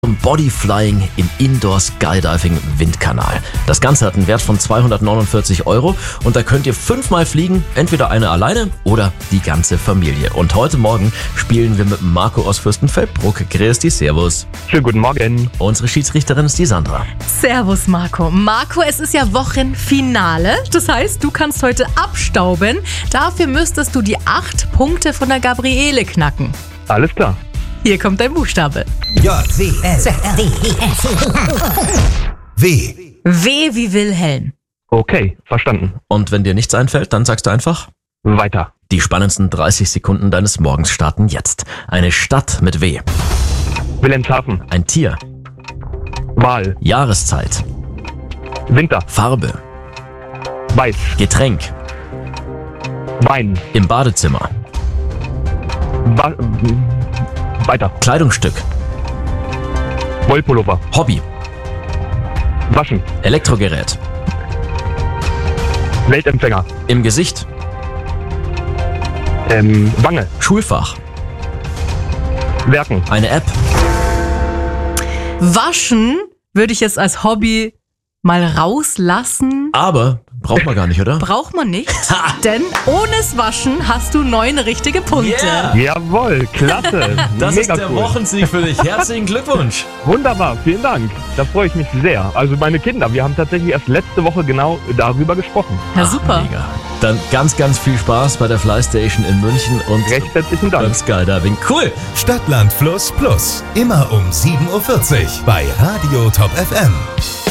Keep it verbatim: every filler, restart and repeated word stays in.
Zum Bodyflying im Indoor Skydiving Windkanal. Das Ganze hat einen Wert von zweihundertneunundvierzig Euro und da könnt ihr fünfmal fliegen, entweder eine alleine oder die ganze Familie. Und heute Morgen spielen wir mit Marco aus Fürstenfeldbruck. Grüß dich, servus. Schönen guten Morgen. Unsere Schiedsrichterin ist die Sandra. Servus Marco. Marco, es ist ja Wochenfinale. Das heißt, du kannst heute abstauben. Dafür müsstest du die acht Punkte von der Gabriele knacken. Alles klar. Hier kommt dein Buchstabe. J, W, S, D, E, S. W. W wie Wilhelm. Okay, verstanden. Und wenn dir nichts einfällt, dann sagst du einfach Weiter. die spannendsten dreißig Sekunden deines Morgens starten jetzt. Eine Stadt mit W. Wilhelmshaven. Ein Tier. Wal. Jahreszeit. Winter. Farbe. Weiß. Getränk. Wein. Im Badezimmer. Wa Weiter. Kleidungsstück. Wollpullover. Hobby. Waschen. Elektrogerät. Weltempfänger. Im Gesicht. Ähm, Wange. Schulfach. Werken. Eine App. Waschen würde ich jetzt als Hobby mal rauslassen. Aber braucht man gar nicht, oder? Braucht man nicht, denn ohnes Waschen hast du neun richtige Punkte. Yeah. Jawohl, klasse. Das Mega ist der cool. Wochensieg für dich. Herzlichen Glückwunsch. Wunderbar, vielen Dank. Da freue ich mich sehr. Also meine Kinder, wir haben tatsächlich erst letzte Woche genau darüber gesprochen. Ja, super. Mega. Dann ganz, ganz viel Spaß bei der Flystation in München und Recht herzlichen beim Dank. Skydiving. Cool. Stadtland Fluss Plus. Immer um sieben Uhr vierzig bei Radio Top F M.